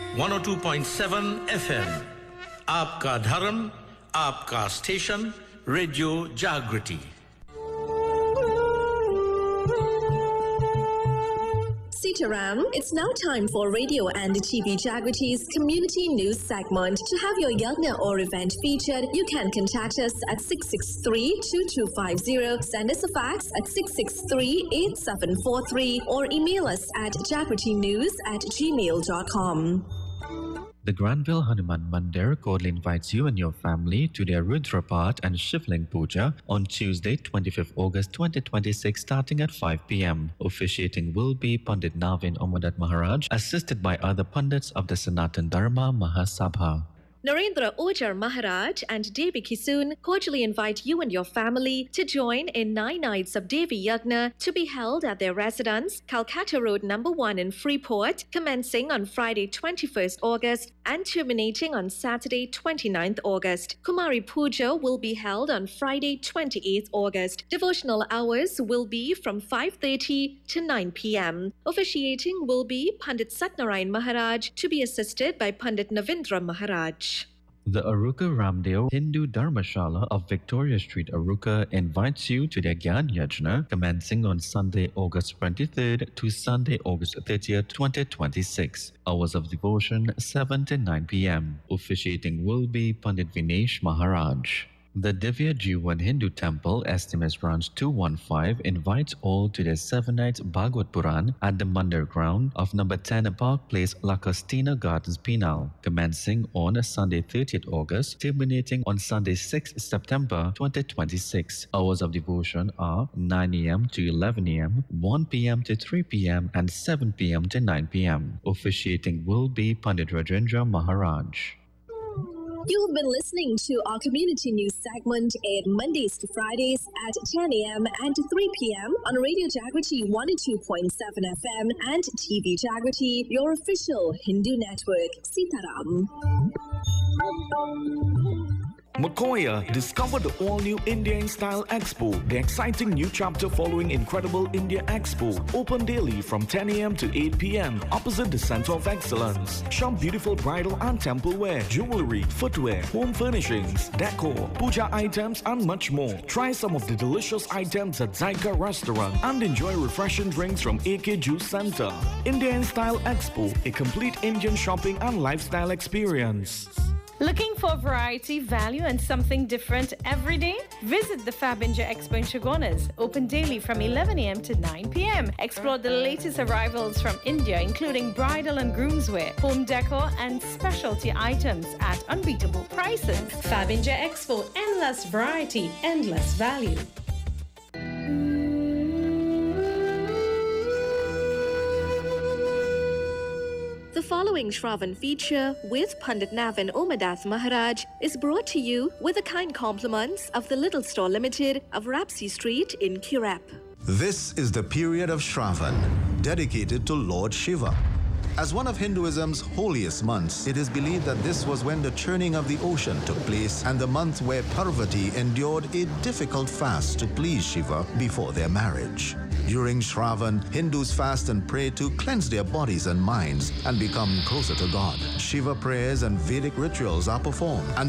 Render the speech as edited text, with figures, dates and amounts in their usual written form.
102.7 FM आपका धर्म आपका स्टेशन रेडियो जागृति Sitaram, it's now time for Radio and TV Jagrity's community news segment. To have your yagna or event featured, you can contact us at 663-2250, send us a fax at 663-8743 or email us at jagritynews@gmail.com. The Granville Hanuman Mandir cordially invites you and your family to their Rudrapat and Shivling Puja on Tuesday, 25th August 2026, starting at 5 p.m. Officiating will be Pandit Navin Omadat Maharaj, assisted by other Pandits of the Sanatan Dharma Mahasabha. Narendra Ojar Maharaj and Devi Kisun cordially invite you and your family to join in 9 nights of Devi Yagna to be held at their residence, Calcutta Road No. 1 in Freeport, commencing on Friday 21st August and terminating on Saturday 29th August. Kumari Puja will be held on Friday 28th August. Devotional hours will be from 5:30 to 9 p.m. Officiating will be Pandit Satnarayan Maharaj to be assisted by Pandit Navindra Maharaj. The Aruka Ramdeo Hindu Dharmashala of Victoria Street, Aruka invites you to their Gyan Yajna commencing on Sunday, August 23rd to Sunday, August 30th, 2026. Hours of devotion 7 to 9 p.m. Officiating will be Pandit Vinesh Maharaj. The Divya Jivan Hindu Temple, estimates branch 215, invites all to their 7-night Bhagavad Puran at the Mandir ground of number 10 Park Place, Lakastina Gardens, Penal, commencing on Sunday 30th August, terminating on Sunday 6th September 2026. Hours of devotion are 9 a.m. to 11 a.m., 1 p.m. to 3 p.m., and 7 p.m. to 9 p.m. Officiating will be Pandit Rajendra Maharaj. You have been listening to our community news segment aired Mondays to Fridays at 10 a.m. and 3 p.m. on Radio Jagriti 102.7 FM and TV Jagriti, your official Hindu network. Sitaram. Makoya, discover the all-new India in Style Expo, the exciting new chapter following Incredible India Expo. Open daily from 10 a.m. to 8 p.m. opposite the Center of Excellence. Shop beautiful bridal and temple wear, jewelry, footwear, home furnishings, decor, puja items, and much more. Try some of the delicious items at Zaika Restaurant and enjoy refreshing drinks from AK Juice Center. India in Style Expo, a complete Indian shopping and lifestyle experience. Looking for variety, value, and something different every day? Visit the Fabinja Expo in Chagonas, open daily from 11 a.m. to 9 p.m. Explore the latest arrivals from India, including bridal and groomswear, home decor, and specialty items at unbeatable prices. Fabinja Expo, endless variety, endless value. The following Shravan feature with Pandit Navin Omadath Maharaj is brought to you with the kind compliments of the Little Store Limited of Rapsy Street in Kirap. This is the period of Shravan, dedicated to Lord Shiva. As one of Hinduism's holiest months, it is believed that this was when the churning of the ocean took place and the month where Parvati endured a difficult fast to please Shiva before their marriage. During Shravan, Hindus fast and pray to cleanse their bodies and minds and become closer to God. Shiva prayers and Vedic rituals are performed, and